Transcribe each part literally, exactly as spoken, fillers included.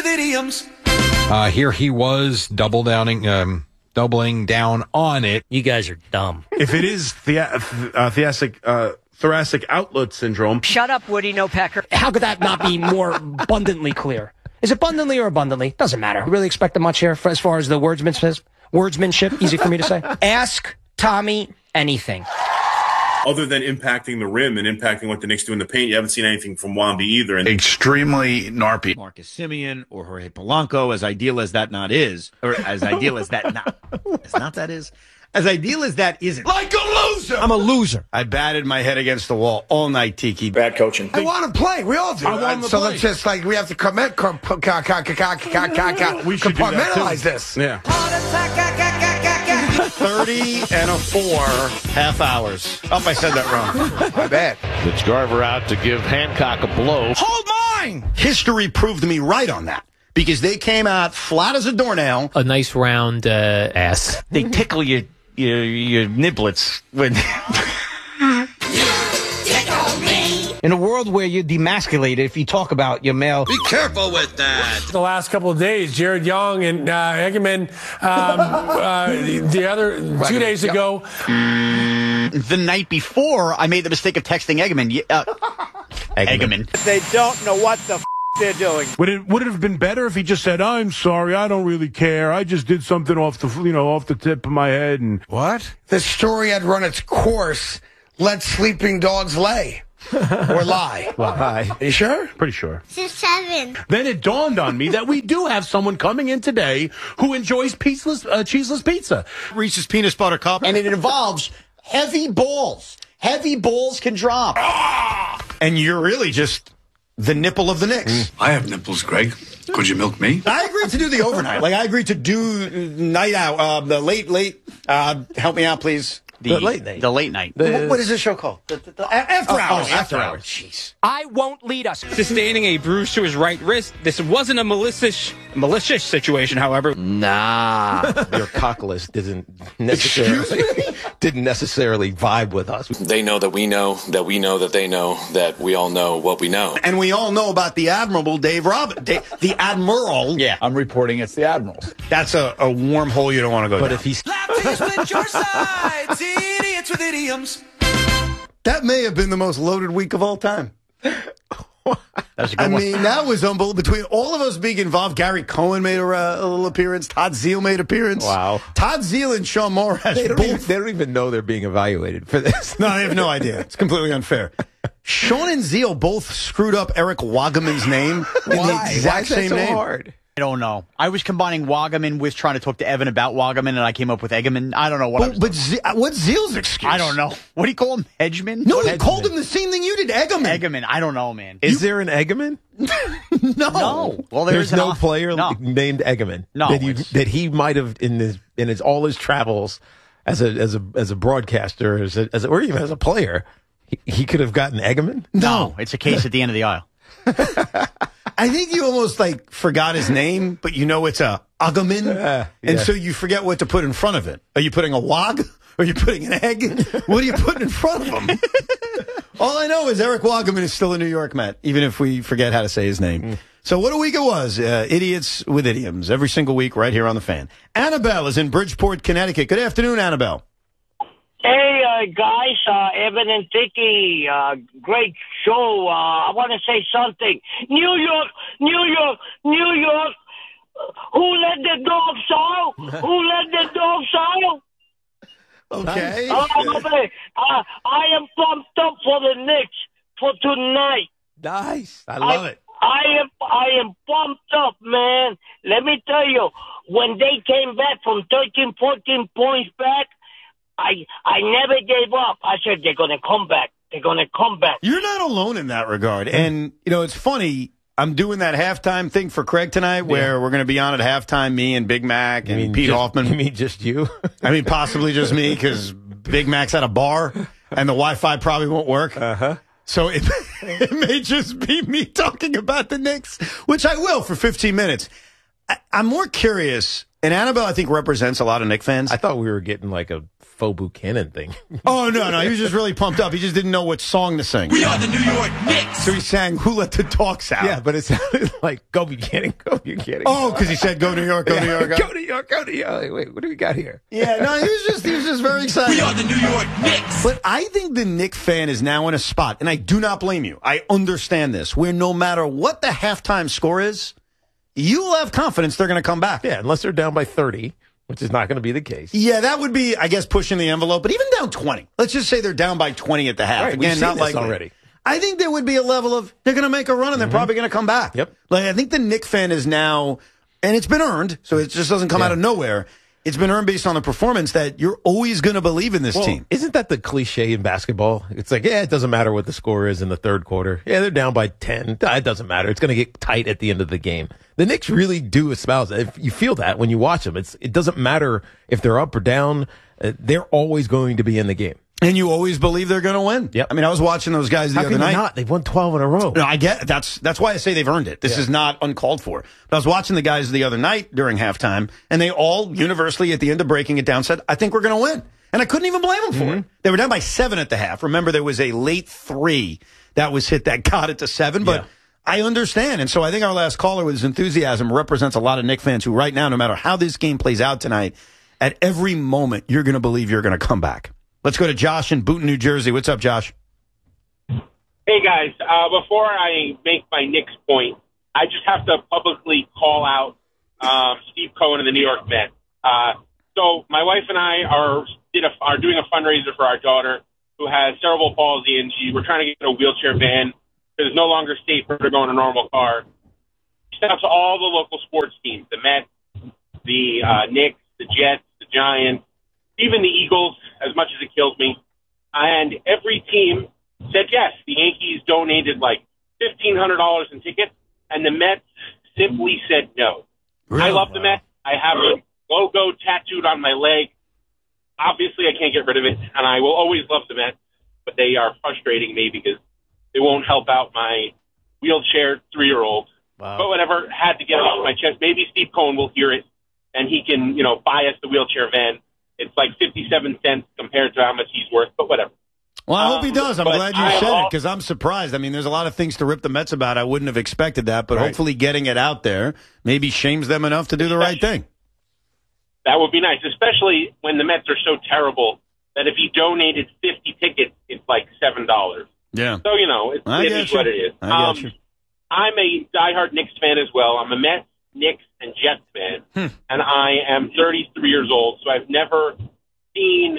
with idioms. Uh, here he was double downing, um, doubling down on it. You guys are dumb. If it is the, uh, thoracic, uh, thoracic outlet syndrome. Shut up, Woody, no pecker. How could that not be more abundantly clear? Is it abundantly or abundantly? Doesn't matter. Really expected much here for, as far as the wordsmanship, wordsmanship, easy for me to say. Ask Tommy anything. Other than impacting the rim and impacting what the Knicks do in the paint, you haven't seen anything from Wamby either. And extremely narpy. Marcus Simeon or Jorge Polanco, as ideal as that not is, or as ideal as that not, as not that is, as ideal as that isn't. Like a loser! I'm a loser. I batted my head against the wall all night, Tiki. bad coaching. I want to play. We all do. I want to so play. let's just, like, we have to commit, com- com- com- com- com- com- com- com- We should do that, compartmentalize too. this. Yeah. thirty and a four half hours. Oh, I said that wrong. I bet. It's Garver out to give Hancock a blow. Hold mine! History proved me right on that. Because they came out flat as a doornail. A nice round uh, ass. They tickle your your, your niblets when. In a world where you're demasculated, if you talk about your male... Be careful with that. The last couple of days, Jared Young and uh, Eggman, um, uh, the, the other two days ago. The night before, I made the mistake of texting Eggman. Uh, Eggman. They don't know what the f*** they're doing. Would it would it have been better if he just said, "I'm sorry, I don't really care. I just did something off the you know off the tip of my head." And What? The story had run its course. Let sleeping dogs lay. Or lie. Lie. Are you sure? Pretty sure. Six, seven. Then it dawned on me that we do have someone coming in today who enjoys pieceless, uh, cheeseless pizza. Reese's Peanut Butter Cup. And it involves heavy balls. Heavy balls can drop. And you're really just the nipple of the Knicks. I have nipples, Greg. Could you milk me? I agreed to do the overnight. Like, I agreed to do night out, uh, the late, late. Uh, help me out, please. The, The late night. The late night. What, what is this show called? The, the, the, after Oh, hours. oh, after after hours. Jeez. I won't lead us. Sustaining a bruise to his right wrist. This wasn't a malicious, malicious situation, however. Nah, your cock list didn't necessarily didn't necessarily vibe with us. They know that we know that we know that they know that we all know what we know. And we all know about the admirable Dave Robin, Dave, the Admiral. Yeah. I'm reporting it's the Admirals. That's a, a warm hole you don't want to go But down. if he's Please split your sides. Idiots with idioms. That may have been the most loaded week of all time. That's a good I one. mean, that was unbelievable. Between all of us being involved, Gary Cohen made a, uh, a little appearance. Todd Zeal made an appearance. Wow. Todd Zeal and Sean Morris they don't, both. even, they don't even know they're being evaluated for this. No, they have no idea. It's completely unfair. Sean and Zeal both screwed up Eric Wagaman's name. Why? In the exact Why is that same so name. hard? I don't know. I was combining Wagaman with trying to talk to Evan about Wagaman, and I came up with Eggman. I don't know what I was But, but Ze- what's Zeal's excuse? I don't know. What do you call him? Hedgeman? No, What? he called him the same thing you did, Eggman. Eggman. I don't know, man. Is there an Eggman? No. No. Well, There's there's no an- player no. named Eggman. No, that, you, it's- that he might have in his in his all his travels as a as a as a broadcaster, as a, as a, or even as a player, he, he could have gotten Eggman. No, it's a case at the end of the aisle. I think you almost like forgot his name, but you know it's a Uggaman, Uh, and yeah. so you forget what to put in front of it. Are you putting a wog? Are you putting an egg? What are you putting in front of him? All I know is Eric Wagaman is still a New York Met, even if we forget how to say his name. Mm. So what a week it was. Uh, idiots with idioms every single week right here on The Fan. Annabelle is in Bridgeport, Connecticut. Good afternoon, Annabelle. Hey, uh, guys, uh, Evan and Tiki, uh, great show. Uh, I want to say something. New York, New York, New York. Who let the dogs out? Who let the dogs out? Okay. Uh, uh, I am pumped up for the Knicks for tonight. Nice. I love I, it. I am, I am pumped up, man. Let me tell you, when they came back from thirteen, fourteen points back, I I never gave up. I said, they're going to come back. They're going to come back. You're not alone in that regard. And, you know, it's funny. I'm doing that halftime thing for Craig tonight where yeah. we're going to be on at halftime, me and Big Mac and you mean Pete just, Hoffman. You mean just you? I mean, possibly just me because Big Mac's at a bar and the Wi-Fi probably won't work. Uh-huh. So it, it may just be me talking about the Knicks, which I will for fifteen minutes. I, I'm more curious. And Annabelle, I think, represents a lot of Knicks fans. I thought we were getting like a faux Buchanan thing. Oh, no, no. He was just really pumped up. He just didn't know what song to sing. We are the New York Knicks. So he sang Who Let the Dogs Out. Yeah, but it sounded like Go Buchanan, Go Buchanan. Oh, because he said Go New York, Go Yeah, New York. Go New York, Go New York. Wait, what do we got here? Yeah, no, he was just he was just very excited. We are the New York Knicks. But I think the Knicks fan is now in a spot, and I do not blame you. I understand this, where no matter what the halftime score is, you'll have confidence they're going to come back. Yeah, unless they're down by thirty, which is not going to be the case. Yeah, that would be, I guess, pushing the envelope. But even down twenty, let's just say they're down by twenty at the half. Right, Again, we've not seen like this already. I think there would be a level of they're going to make a run and they're Mm-hmm. probably going to come back. Yep. Like I think the Knicks fan is now, and it's been earned, so it just doesn't come Yeah. out of nowhere. It's been earned based on the performance that you're always going to believe in this Well, team. Isn't that the cliche in basketball? It's like, yeah, it doesn't matter what the score is in the third quarter. Yeah, they're down by ten. It doesn't matter. It's going to get tight at the end of the game. The Knicks really do espouse that. If you feel that when you watch them, it's it doesn't matter if they're up or down. Uh, they're always going to be in the game. And you always believe they're going to win. Yep. I mean, I was watching those guys the How other can they night. not? They've won twelve in a row. No, I get that's that's why I say they've earned it. This Yeah. is not uncalled for. But I was watching the guys the other night during halftime, and they all universally at the end of breaking it down said, "I think we're going to win," and I couldn't even blame them for Mm-hmm. it. They were down by seven at the half. Remember, there was a late three that was hit that got it to seven, but. Yeah. I understand. And so I think our last caller with his enthusiasm represents a lot of Knicks fans who right now, no matter how this game plays out tonight, at every moment, you're going to believe you're going to come back. Let's go to Josh in Boonton, New Jersey. What's up, Josh? Hey, guys. Uh, before I make my Knicks point, I just have to publicly call out um, Steve Cohen and the New York Mets. Uh, so my wife and I are did a, are doing a fundraiser for our daughter who has cerebral palsy, and she we're trying to get a wheelchair van because it's no longer safe for her to go in a normal car. Shout out to all the local sports teams, the Mets, the uh, Knicks, the Jets, the Giants, even the Eagles, as much as it kills me. And every team said yes. The Yankees donated like fifteen hundred dollars in tickets, and the Mets simply said no. Really? I love the Mets. I have a logo tattooed on my leg. Obviously, I can't get rid of it, and I will always love the Mets, but they are frustrating me because they won't help out my wheelchair three-year-old. Wow. But whatever, had to get it off my chest. Maybe Steve Cohen will hear it, and he can, you know, buy us the wheelchair van. It's like fifty-seven cents compared to how much he's worth, but whatever. Well, I hope he Um, does. I'm but glad you I am said it all- because I'm surprised. I mean, there's a lot of things to rip the Mets about. I wouldn't have expected that, but Right. hopefully getting it out there maybe shames them enough to do the right thing. That would be nice, especially when the Mets are so terrible that if he donated fifty tickets, it's like seven dollars. Yeah. So, you know, it's, I it get is you. what it is. I Um, get you. I'm a diehard Knicks fan as well. I'm a Mets, Knicks, and Jets fan, Hmm. and I am thirty-three years old, so I've never seen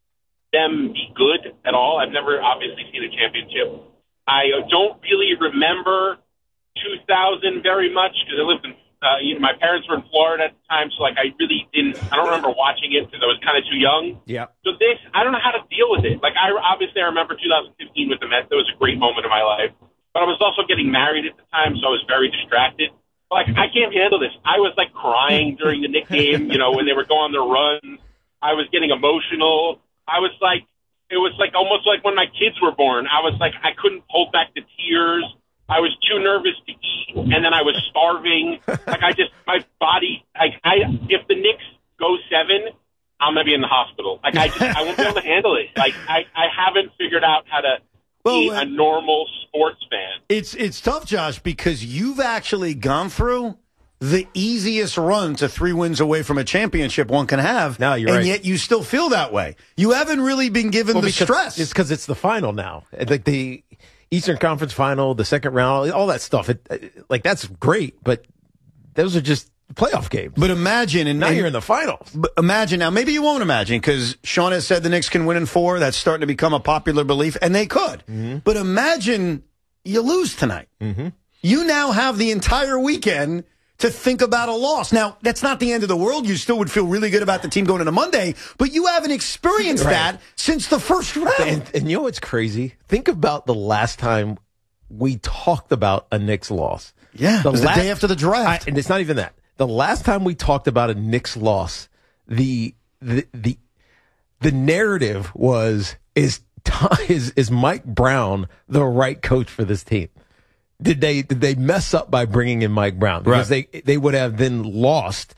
them be good at all. I've never obviously seen a championship. I don't really remember two thousand very much because I lived in, uh, you know, my parents were in Florida at the time, so like I really didn't, I don't remember watching it because I was kind of too young. Yeah. So this, I don't know how to deal with it. Like I obviously I remember two thousand fifteen with the Mets. That was a great moment in my life. But I was also getting married at the time, so I was very distracted. Like I can't handle this. I was like crying during the Knicks game, you know, when they were going on their runs. I was getting emotional. I was like, it was like almost like when my kids were born. I was like, I couldn't hold back the tears. I was too nervous to eat, and then I was starving. Like I just, my body, like I, if the Knicks go seven, I'm gonna be in the hospital. Like I just, I won't be able to handle it. Like I, I haven't figured out how to be Well, uh, a normal sports fan. It's it's tough, Josh, because you've actually gone through the easiest run to three wins away from a championship one can have. No, you're and right. yet you still feel that way. You haven't really been given Well, the because- stress. It's because it's the final now. Like the Eastern Conference final, the second round, all that stuff. It, like that's great, but those are just playoff games. But imagine, and now and- you're in the finals. But imagine now, maybe you won't imagine because Sean has said the Knicks can win in four. That's starting to become a popular belief, and they could. Mm-hmm. But imagine you lose tonight. Mm-hmm. You now have the entire weekend to think about a loss. Now, that's not the end of the world. You still would feel really good about the team going into Monday, but you haven't experienced Right. that since the first round. And, and you know what's crazy? Think about the last time we talked about a Knicks loss. Yeah, it was the day after the draft. I, and it's not even that. The last time we talked about a Knicks loss, the the the, the narrative was is is is Mike Brown the right coach for this team? Did they did they mess up by bringing in Mike Brown? Because Right. they they would have then lost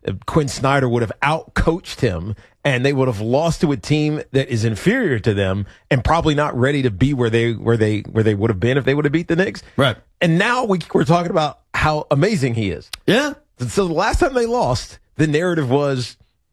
Quinn Snyder would have outcoached him, and they would have lost to a team that is inferior to them and probably not ready to be where they where they where they would have been if they would have beat the Knicks. Right. And now we, we're talking about how amazing he is. Yeah. So the last time they lost, the narrative was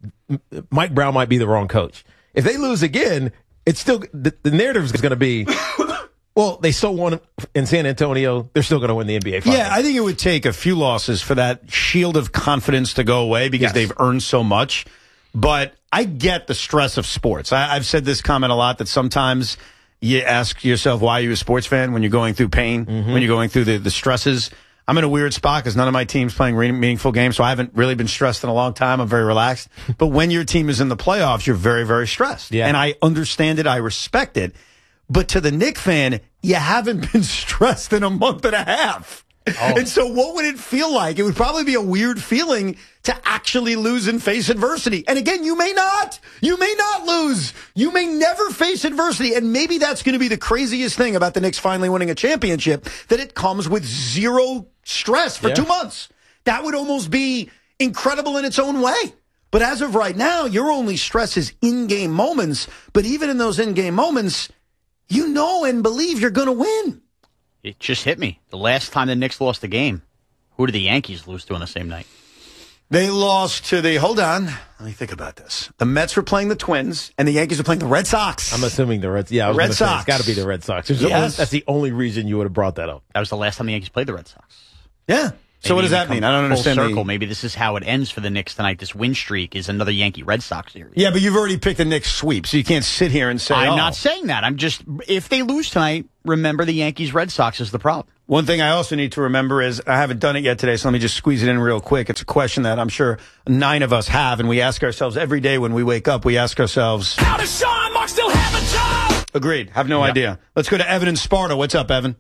Mike Brown might be the wrong coach. If they lose again, it's still the, the narrative is going to be, well, they still won in San Antonio. They're still going to win the N B A Finals. Yeah, I think it would take a few losses for that shield of confidence to go away because Yes. they've earned so much. But I get the stress of sports. I, I've said this comment a lot that sometimes you ask yourself, why are you a sports fan when you're going through pain, Mm-hmm. when you're going through the, the stresses? I'm in a weird spot because none of my team's playing re- meaningful games, so I haven't really been stressed in a long time. I'm very relaxed. But when your team is in the playoffs, you're very, very stressed. Yeah. And I understand it. I respect it. But to the Knick fan, you haven't been stressed in a month and a half. And so what would it feel like? It would probably be a weird feeling to actually lose and face adversity. And again, you may not. You may not lose. You may never face adversity. And maybe that's going to be the craziest thing about the Knicks finally winning a championship, that it comes with zero stress for Yeah. two months. That would almost be incredible in its own way. But as of right now, your only stress is in-game moments. But even in those in-game moments, you know and believe you're going to win. It just hit me. The last time the Knicks lost a game, who did the Yankees lose to on the same night? They lost to the, hold on, let me think about this. The Mets were playing the Twins, and the Yankees were playing the Red Sox. I'm assuming the Reds. Yeah, I was Red gonna say, Sox. It's got to be the Red Sox. There's Yes. the only, that's the only reason you would have brought that up. That was the last time the Yankees played the Red Sox. Yeah. So Maybe what does we that come mean? I don't full understand. the- Circle. Maybe this is how it ends for the Knicks tonight. This win streak is another Yankee Red Sox series. Yeah, but you've already picked the Knicks sweep, so you can't sit here and say, I'm oh. not saying that. I'm just, if they lose tonight, remember the Yankees Red Sox is the problem. One thing I also need to remember is, I haven't done it yet today, so let me just squeeze it in real quick. It's a question that I'm sure nine of us have, and we ask ourselves every day when we wake up. We ask ourselves, How does Sean Mark still have a job? agreed, have no idea. Let's go to Evan in Sparta. What's up, Evan?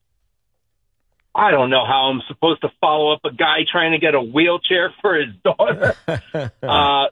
I don't know how I'm supposed to follow up a guy trying to get a wheelchair for his daughter. uh,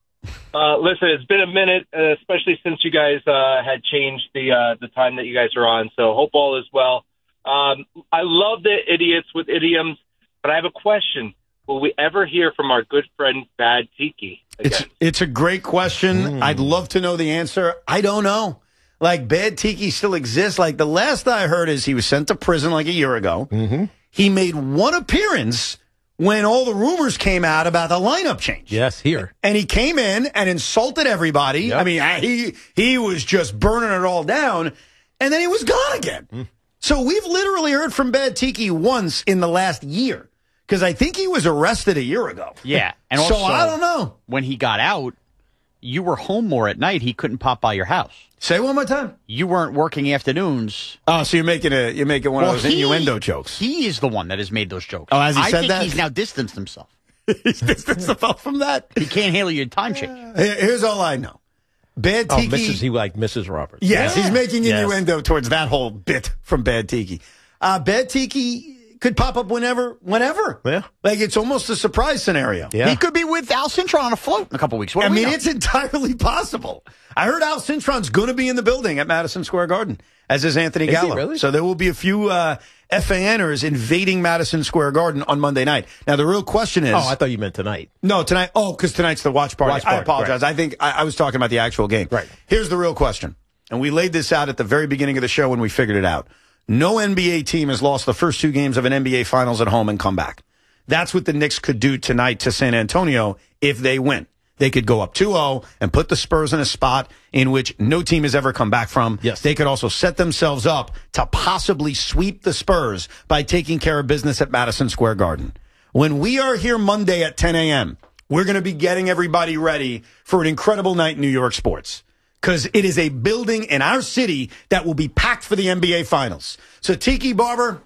uh, listen, it's been a minute, uh, especially since you guys uh, had changed the uh, the time that you guys are on. So hope all is well. Um, I love the idiots with idioms, but I have a question. Will we ever hear from our good friend Bad Tiki again? It's, it's a great question. I'd love to know the answer. I don't know. Like, Bad Tiki still exists. Like, the last I heard is he was sent to prison like a year ago. Mm-hmm. He made one appearance when all the rumors came out about the lineup change. Yes, here. And he came in and insulted everybody. Yep. I mean, I- he he was just burning it all down, and then he was gone again. Mm. So we've literally heard from Bad Tiki once in the last year, because I think he was arrested a year ago. Yeah. And So also, I don't know. when he got out, you were home more at night. He couldn't pop by your house. Say one more time. You weren't working afternoons. Oh, so you're making a you're making one Well, of those he- innuendo jokes. He is the one that has made those jokes. Oh, has he I said think that? he's now distanced himself. He's distanced himself from that. He can't handle your time change. Here- Here's all I know. Bad Oh, Tiki. Missus He like Missus Roberts. Yes, Yeah. he's making Yes. innuendo towards that whole bit from Bad Tiki. Uh, Bad Tiki could pop up whenever, whenever. Yeah. Like, it's almost a surprise scenario. Yeah. He could be with Al Cintron on a float in a couple weeks. What I do we mean, know? it's entirely possible. I heard Al Cintron's going to be in the building at Madison Square Garden, as is Anthony Is he Gallo. really? So there will be a few uh, F A Ners invading Madison Square Garden on Monday night. Now, the real question is... Oh, I thought you meant tonight. No, tonight. Oh, because tonight's the watch party. Watch I party, apologize. right. I think I, I was talking about the actual game. Right. Here's the real question. And we laid this out at the very beginning of the show when we figured it out. No N B A team has lost the first two games of an N B A Finals at home and come back. That's what the Knicks could do tonight to San Antonio if they win. They could go up two oh and put the Spurs in a spot in which no team has ever come back from. Yes. They could also set themselves up to possibly sweep the Spurs by taking care of business at Madison Square Garden. When we are here Monday at ten a.m., we're going to be getting everybody ready for an incredible night in New York sports. Because it is a building in our city that will be packed for the N B A Finals. So, Tiki Barber,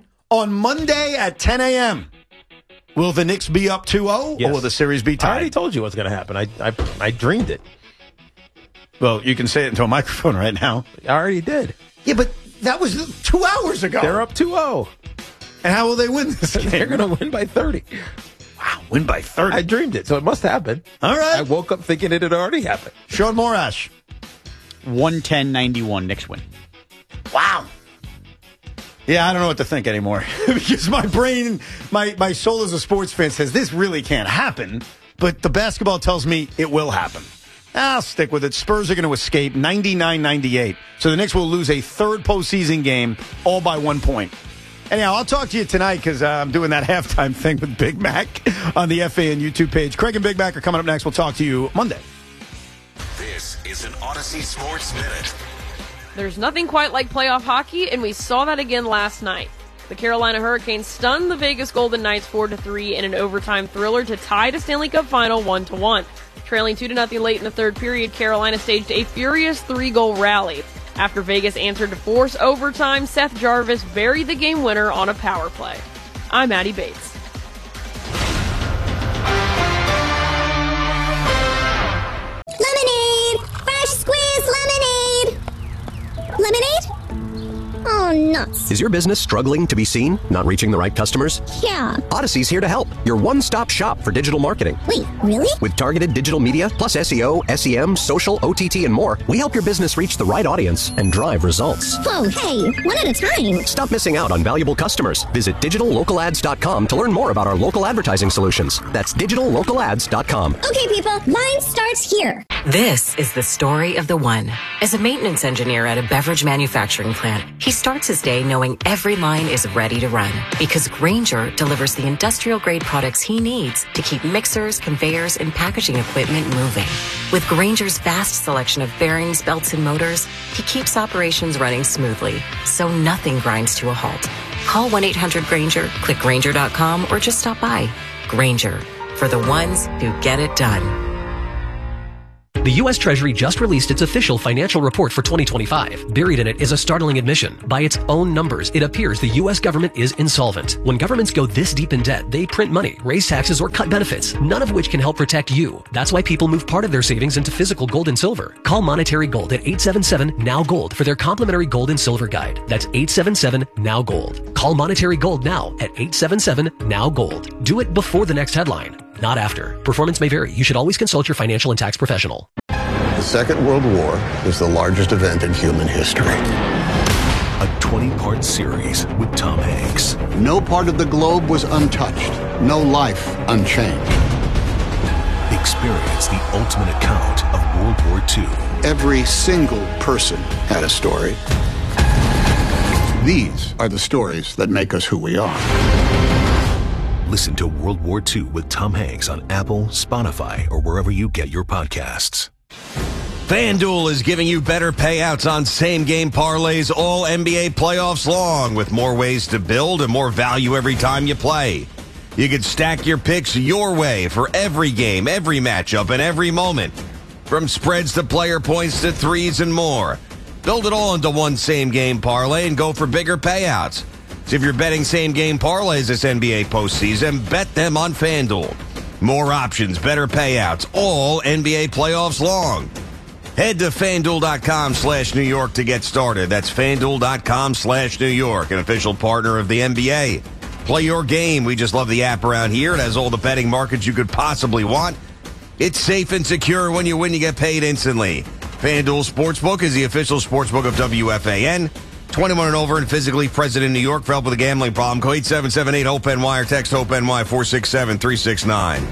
on Monday at ten a.m., will the Knicks be up two oh, Yes. or will the series be I already tied? told you what's going to happen. I, I I dreamed it. Well, you can say it into a microphone right now. I already did. Yeah, but that was two hours ago. They're up two oh. And how will they win this game? They're going to win by thirty. Wow, win by thirty. I dreamed it, so it must happen. All right. I woke up thinking it had already happened. Sean Morash. one ten ninety-one Knicks win. Wow. Yeah, I don't know what to think anymore because my brain, my, my soul as a sports fan says this really can't happen. but the basketball tells me it will happen. I'll stick with it. Spurs are going to escape ninety-nine ninety-eight. So the Knicks will lose a third postseason game all by one point. Anyhow, I'll talk to you tonight because uh, I'm doing that halftime thing with Big Mac on the F A N YouTube page. Craig and Big Mac are coming up next. We'll talk to you Monday. This is an Odyssey Sports Minute. There's nothing quite like playoff hockey, and we saw that again last night. The Carolina Hurricanes stunned the Vegas Golden Knights four to three in an overtime thriller to tie the Stanley Cup final one to one. Trailing two to nothing late in the third period, Carolina staged a furious three-goal rally. After Vegas answered to force overtime, Seth Jarvis buried the game winner on a power play. I'm Addie Bates. Lemonade! Fresh squeezed lemonade! Lemonade? Oh, nuts. Is your business struggling to be seen? Not reaching the right customers? Yeah. Odyssey's here to help. Your one-stop shop for digital marketing. Wait, really? With targeted digital media, plus S E O, S E M, social, O T T, and more, we help your business reach the right audience and drive results. Whoa, hey, one at a time. Stop missing out on valuable customers. Visit digital local ads dot com to learn more about our local advertising solutions. That's digital local ads dot com. Okay, people, mine starts here. This is the story of the one. As a maintenance engineer at a beverage manufacturing plant, he starts his day knowing every line is ready to run because Grainger delivers the industrial-grade products he needs to keep mixers, conveyors, and packaging equipment moving. With Grainger's vast selection of bearings, belts, and motors, he keeps operations running smoothly, so nothing grinds to a halt. Call one eight hundred Grainger, click Grainger dot com, or just stop by. Grainger, for the ones who get it done. The U S Treasury just released its official financial report for twenty twenty-five. Buried in it is a startling admission. By its own numbers, it appears the U S government is insolvent. When governments go this deep in debt, they print money, raise taxes, or cut benefits, none of which can help protect you. That's why people move part of their savings into physical gold and silver. Call Monetary Gold at eight seven seven, N O W Gold for their complimentary gold and silver guide. That's eight seven seven, N O W Gold. Call Monetary Gold now at eight seven seven, N O W Gold. Do it before the next headline, not after. Performance may vary. You should always consult your financial and tax professional. The Second World War is the largest event in human history. A twenty-part series with Tom Hanks. No part of the globe was untouched. No life unchanged. Experience the ultimate account of World War Two. Every single person had a story. These are the stories that make us who we are. Listen to World War Two with Tom Hanks on Apple, Spotify, or wherever you get your podcasts. FanDuel is giving you better payouts on same-game parlays all N B A playoffs long, with more ways to build and more value every time you play. You can stack your picks your way for every game, every matchup, and every moment. From spreads to player points to threes and more. Build it all into one same-game parlay and go for bigger payouts. So if you're betting same-game parlays this N B A postseason, bet them on FanDuel. More options, better payouts, all N B A playoffs long. Head to FanDuel.com slash New York to get started. That's FanDuel.com slash New York, an official partner of the N B A. Play your game. We just love the app around here. It has all the betting markets you could possibly want. It's safe and secure. When you win, you get paid instantly. FanDuel Sportsbook is the official sportsbook of W F A N. twenty-one and over and physically present in New York. For help with a gambling problem, call eight seven seven eight HOPE-N Y or text HOPE-N Y four six seven three six nine.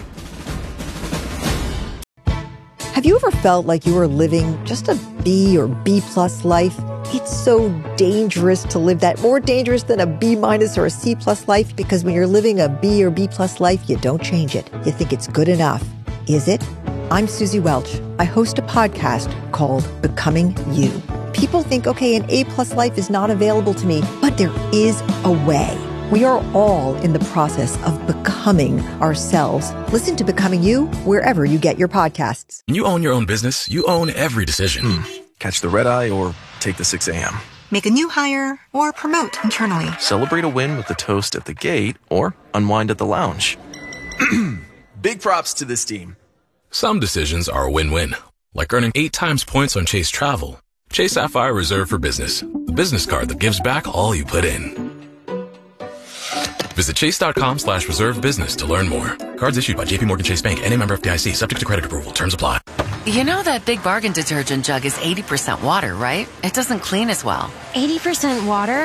Have you ever felt like you were living just a B or B plus life? It's so dangerous to live that, more dangerous than a B minus or a C plus life, because when you're living a B or B plus life, you don't change it. You think it's good enough. Is it? I'm Susie Welch. I host a podcast called Becoming You. People think, okay, an A plus life is not available to me, but there is a way. We are all in the process of becoming ourselves. Listen to Becoming You wherever you get your podcasts. When you own your own business, you own every decision. Hmm. Catch the red eye or take the six a.m. Make a new hire or promote internally. Celebrate a win with a toast at the gate or unwind at the lounge. Big props to this team. Some decisions are a win-win, like earning eight times points on Chase Travel. Chase Sapphire Reserve for Business, the business card that gives back all you put in. Visit chase.com slash reserve business to learn more. Cards issued by J P Morgan Chase Bank, N A member F D I C, subject to credit approval. Terms apply. You know that Big Bargain detergent jug is eighty percent water, right? It doesn't clean as well. eighty percent water?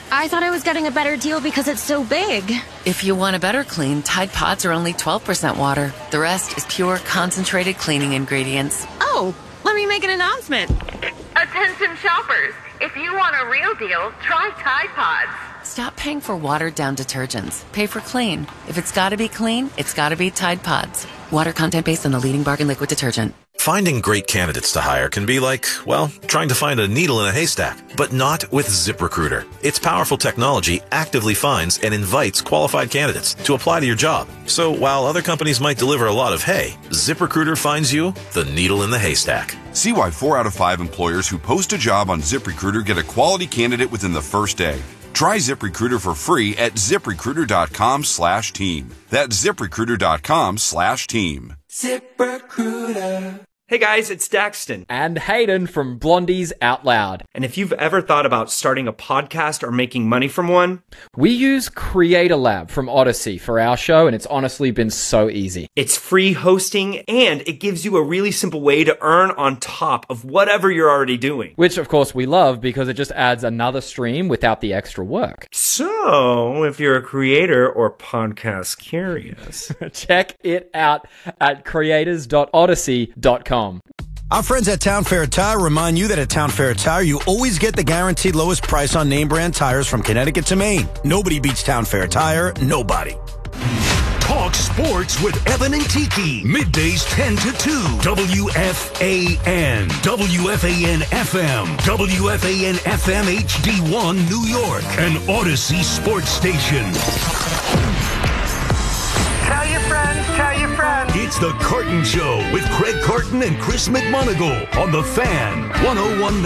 I thought I was getting a better deal because it's so big. If you want a better clean, Tide Pods are only twelve percent water. The rest is pure, concentrated cleaning ingredients. Oh, let me make an announcement. Attention shoppers. If you want a real deal, try Tide Pods. Stop paying for watered-down detergents. Pay for clean. If it's got to be clean, it's got to be Tide Pods. Water content based on the leading bargain liquid detergent. Finding great candidates to hire can be like, well, trying to find a needle in a haystack, but not with ZipRecruiter. Its powerful technology actively finds and invites qualified candidates to apply to your job. So while other companies might deliver a lot of hay, ZipRecruiter finds you the needle in the haystack. See why four out of five employers who post a job on ZipRecruiter get a quality candidate within the first day. Try ZipRecruiter for free at ZipRecruiter.com slash team. That's ZipRecruiter.com slash team. ZipRecruiter. Hey guys, it's Daxton. And Hayden from Blondie's Out Loud. And if you've ever thought about starting a podcast or making money from one, we use Creator Lab from Odyssey for our show, and it's honestly been so easy. It's free hosting, and it gives you a really simple way to earn on top of whatever you're already doing. Which, of course, we love because it just adds another stream without the extra work. So, if you're a creator or podcast curious, check it out at creators dot odyssey dot com. Our friends at Town Fair Tire remind you that at Town Fair Tire, you always get the guaranteed lowest price on name brand tires from Connecticut to Maine. Nobody beats Town Fair Tire. Nobody. Talk sports with Evan and Tiki. Middays ten to two. W F A N. W F A N F M. W F A N F M H D one New York. An Odyssey sports station. Tell your friends, tell your friends. It's the Carton Show with Craig Carton and Chris McMonagle on The Fan, one oh one point nine